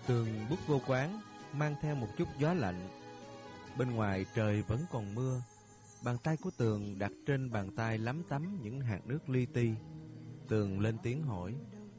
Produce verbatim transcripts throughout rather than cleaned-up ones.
Tường bước vô quán, mang theo một chút gió lạnh. Bên ngoài trời vẫn còn mưa. Bàn tay của Tường đặt trên bàn tay lấm tấm những hạt nước li ti. Tường lên tiếng hỏi: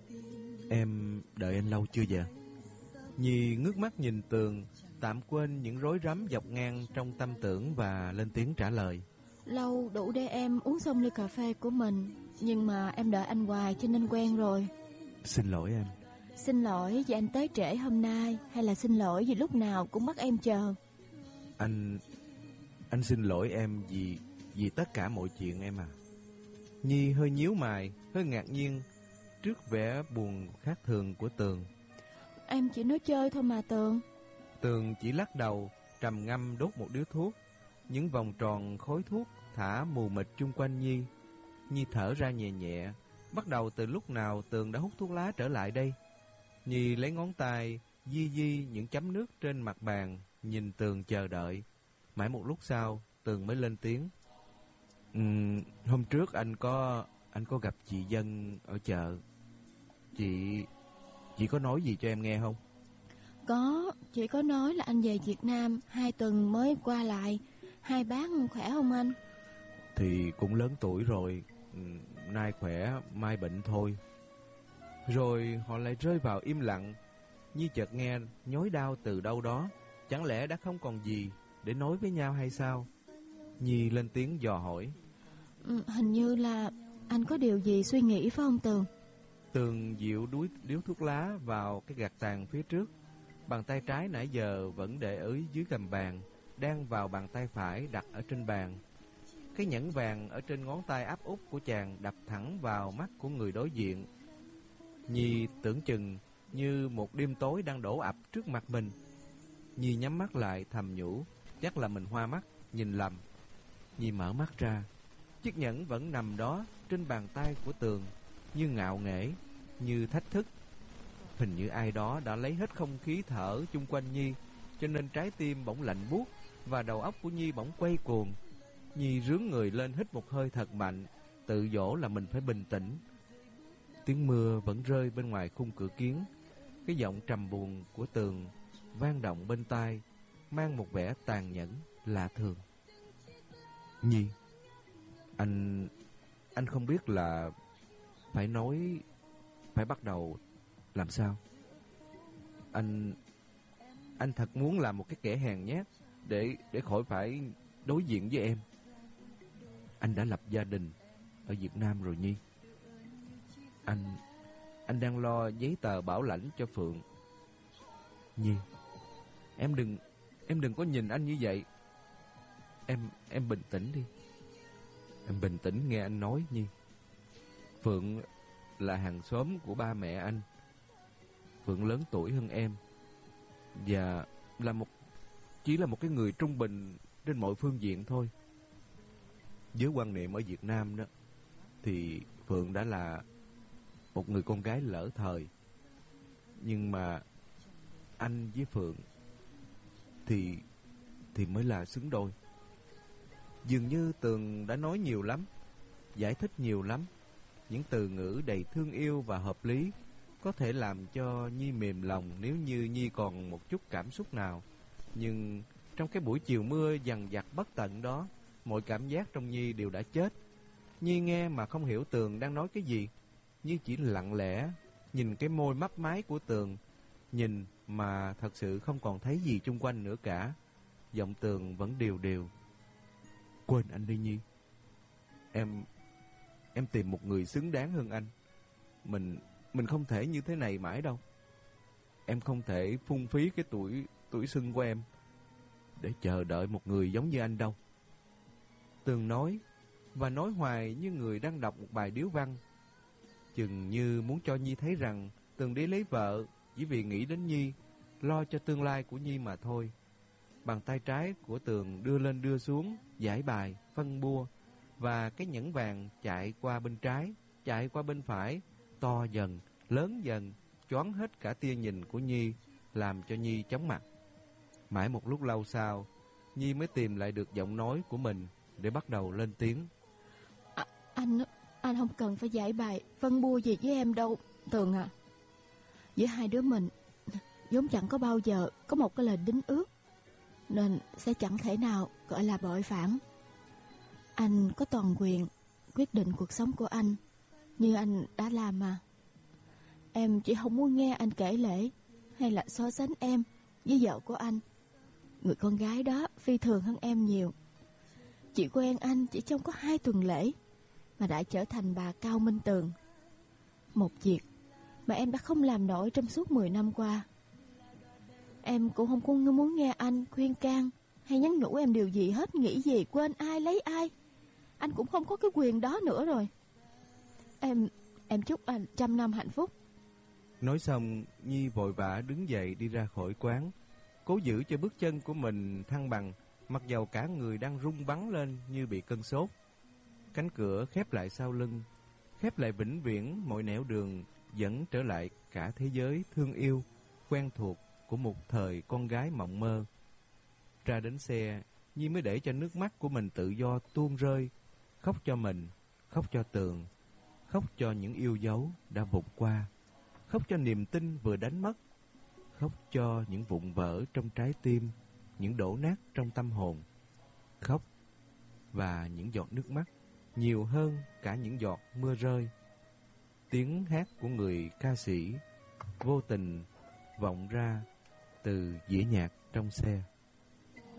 "Em đợi anh lâu chưa vậy?" Nhi ngước mắt nhìn Tường, tạm quên những rối rắm dọc ngang trong tâm tưởng và lên tiếng trả lời: "Lâu đủ để em uống xong ly cà phê của mình, nhưng mà em đợi anh hoài cho nên quen rồi." "Xin lỗi em." "Xin lỗi vì anh tới trễ hôm nay, hay là xin lỗi vì lúc nào cũng bắt em chờ?" Anh... anh xin lỗi em vì... vì tất cả mọi chuyện em à." Nhi hơi nhíu mày, hơi ngạc nhiên trước vẻ buồn khác thường của Tường. "Em chỉ nói chơi thôi mà Tường." Tường chỉ lắc đầu, trầm ngâm đốt một điếu thuốc. Những vòng tròn khói thuốc thả mù mịt chung quanh Nhi. Nhi thở ra nhẹ nhẹ. Bắt đầu từ lúc nào Tường đã hút thuốc lá trở lại đây? Nhi lấy ngón tay di di những chấm nước trên mặt bàn, nhìn Tường chờ đợi. Mãi một lúc sau, Tường mới lên tiếng: uhm, "Hôm trước anh có anh có gặp chị Dân ở chợ. Chị chị có nói gì cho em nghe không?" "Có, chị có nói là anh về Việt Nam hai tuần mới qua lại. Hai bác khỏe không anh?" "Thì cũng lớn tuổi rồi, nay khỏe, mai bệnh thôi." Rồi họ lại rơi vào im lặng. Nhi chợt nghe nhói đau từ đâu đó. Chẳng lẽ đã không còn gì để nói với nhau hay sao? Nhi lên tiếng dò hỏi: ừ, "Hình như là anh có điều gì suy nghĩ phải không Tường?" Tường dịu đuối điếu thuốc lá vào cái gạt tàn phía trước. Bàn tay trái nãy giờ vẫn để ở dưới gầm bàn, đang vào bàn tay phải đặt ở trên bàn. Cái nhẫn vàng ở trên ngón tay áp út của chàng đập thẳng vào mắt của người đối diện. Nhi tưởng chừng như một đêm tối đang đổ ập trước mặt mình. Nhi nhắm mắt lại thầm nhủ, chắc là mình hoa mắt, nhìn lầm. Nhi mở mắt ra, chiếc nhẫn vẫn nằm đó trên bàn tay của Tường, như ngạo nghễ, như thách thức. Hình như ai đó đã lấy hết không khí thở chung quanh Nhi, cho nên trái tim bỗng lạnh buốt và đầu óc của Nhi bỗng quay cuồng. Nhi rướn người lên hít một hơi thật mạnh, tự dỗ là mình phải bình tĩnh. Tiếng mưa vẫn rơi bên ngoài khung cửa kiến. Cái giọng trầm buồn của Tường vang động bên tai, mang một vẻ tàn nhẫn lạ thường: "Nhi, anh anh không biết là phải nói, phải bắt đầu làm sao. Anh anh thật muốn làm một cái kẻ hèn nhát để để khỏi phải đối diện với em. Anh đã lập gia đình ở Việt Nam rồi Nhi. Anh anh đang lo giấy tờ bảo lãnh cho Phượng. Nhi, em đừng em đừng có nhìn anh như vậy. Em em bình tĩnh đi. Em bình tĩnh nghe anh nói Nhi. Phượng là hàng xóm của ba mẹ anh. Phượng lớn tuổi hơn em và là một chỉ là một cái người trung bình trên mọi phương diện thôi. Với quan niệm ở Việt Nam đó thì Phượng đã là một người con gái lỡ thời. Nhưng mà anh với Phượng thì thì mới là xứng đôi." Dường như Tường đã nói nhiều lắm, giải thích nhiều lắm. Những từ ngữ đầy thương yêu và hợp lý có thể làm cho Nhi mềm lòng nếu như Nhi còn một chút cảm xúc nào. Nhưng trong cái buổi chiều mưa dằn vặt bất tận đó, mọi cảm giác trong Nhi đều đã chết. Nhi nghe mà không hiểu Tường đang nói cái gì. Nhi chỉ lặng lẽ nhìn cái môi mấp máy của Tường, nhìn mà thật sự không còn thấy gì chung quanh nữa cả. Giọng Tường vẫn đều đều: "Quên anh đi Nhi. Em Em tìm một người xứng đáng hơn anh. Mình Mình không thể như thế này mãi đâu. Em không thể phung phí cái tuổi Tuổi xuân của em để chờ đợi một người giống như anh đâu." Tường nói, và nói hoài như người đang đọc một bài điếu văn. Chừng như muốn cho Nhi thấy rằng Tường đi lấy vợ chỉ vì nghĩ đến Nhi, lo cho tương lai của Nhi mà thôi. Bàn tay trái của Tường đưa lên đưa xuống, giải bài, phân bua, và cái nhẫn vàng chạy qua bên trái, chạy qua bên phải, to dần, lớn dần, choáng hết cả tia nhìn của Nhi, làm cho Nhi chóng mặt. Mãi một lúc lâu sau, Nhi mới tìm lại được giọng nói của mình để bắt đầu lên tiếng: à, Anh Anh không cần phải giải bài phân bua gì với em đâu Tường à. Giữa hai đứa mình vốn chẳng có bao giờ có một cái lời đính ước, nên sẽ chẳng thể nào gọi là bội phản. Anh có toàn quyền quyết định cuộc sống của anh, như anh đã làm mà. Em chỉ không muốn nghe anh kể lể hay là so sánh em với vợ của anh. Người con gái đó phi thường hơn em nhiều. Chị quen anh chỉ trong có hai tuần lễ mà đã trở thành bà Cao Minh Tường. Một việc mà em đã không làm nổi trong suốt mười năm qua. Em cũng không có muốn nghe anh khuyên can hay nhắn nhủ em điều gì hết. Nghĩ gì, quên ai, lấy ai, anh cũng không có cái quyền đó nữa rồi. Em Em chúc anh trăm năm hạnh phúc. Nói xong, Nhi vội vã đứng dậy đi ra khỏi quán, cố giữ cho bước chân của mình thăng bằng, mặc dầu cả người đang rung bắn lên như bị cơn sốt. Cánh cửa khép lại sau lưng, khép lại vĩnh viễn mọi nẻo đường dẫn trở lại cả thế giới thương yêu, quen thuộc của một thời con gái mộng mơ. Ra đến xe, Nhi mới để cho nước mắt của mình tự do tuôn rơi, khóc cho mình, khóc cho Tường, khóc cho những yêu dấu đã vụt qua, khóc cho niềm tin vừa đánh mất, khóc cho những vụn vỡ trong trái tim, những đổ nát trong tâm hồn. Khóc và những giọt nước mắt nhiều hơn cả những giọt mưa rơi. Tiếng hát của người ca sĩ vô tình vọng ra từ dĩa nhạc trong xe.